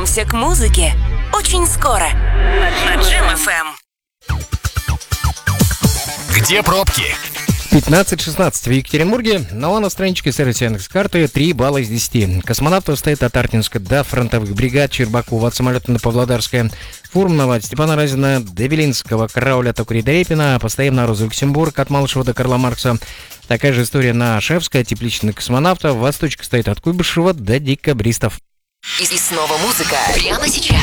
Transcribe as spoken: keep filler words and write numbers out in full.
Вернемся к музыке очень скоро на Джем эф эм. Где пробки? пятнадцать шестнадцать в Екатеринбурге. Ну а на страничке сервиса Яндекс.Карты три балла из десяти. Космонавтов стоит от Артинска до фронтовых бригад, Чербакова от самолета на Павлодарское, Фурманова от Степана Разина до Велинского, Карауля от Акурида Репина, постоянно Роза Люксембург от Малышева до Карла Маркса. Такая же история на Шевской, тепличных космонавтов. Восточка стоит от Куйбышева до декабристов. И снова музыка прямо сейчас.